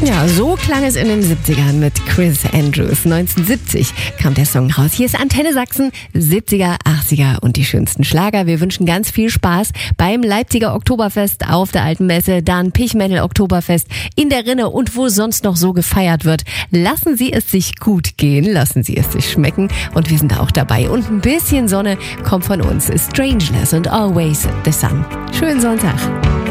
Ja, so klang es in den 70ern mit Chris Andrews. 1970 kam der Song raus. Hier ist Antenne Sachsen, 70er, 80er und die schönsten Schlager. Wir wünschen ganz viel Spaß beim Leipziger Oktoberfest auf der Alten Messe, dann Pichmäntel Oktoberfest in der Rinne und wo sonst noch so gefeiert wird. Lassen Sie es sich gut gehen, lassen Sie es sich schmecken und wir sind auch dabei. Und ein bisschen Sonne kommt von uns. Strangeless und Always the Sun. Schönen Sonntag.